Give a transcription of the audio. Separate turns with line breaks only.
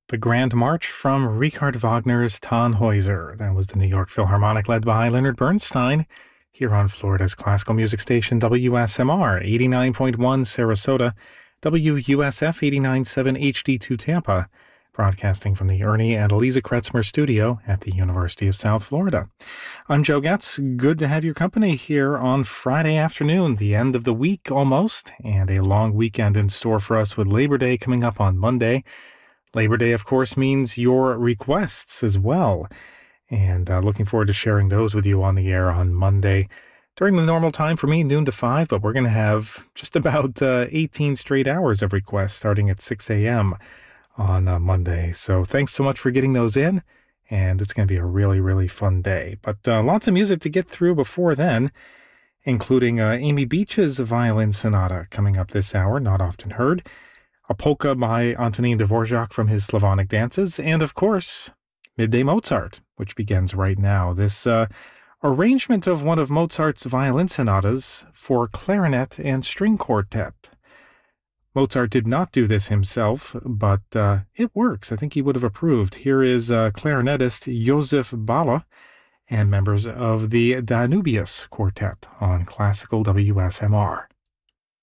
The Grand March from Richard Wagner's Tannhäuser. That was the New York Philharmonic led by Leonard Bernstein here on Florida's classical music station WSMR 89.1 Sarasota, WUSF 89.7 HD2 Tampa, broadcasting from the Ernie and Eliza Kretzmer studio at the University of South Florida. I'm Joe Getz. Good to have your company here on Friday afternoon, the end of the week almost, and a long weekend in store for us with Labor Day coming up on Monday. Labor Day, of course, means your requests as well, and looking forward to sharing those with you on the air on Monday during the normal time for me, noon to 5, but we're going to have just about 18 straight hours of requests starting at 6 a.m. on Monday. So thanks so much for getting those in, and it's going to be a really, really fun day. But lots of music to get through before then, including Amy Beach's Violin Sonata coming up this hour, not often heard, a polka by Antonin Dvorak from his Slavonic dances, and of course, Midday Mozart, which begins right now. This arrangement of one of Mozart's violin sonatas for clarinet and string quartet. Mozart did not do this himself, but it works. I think he would have approved. Here is clarinetist Josef Balla and members of the Danubius Quartet on Classical WSMR.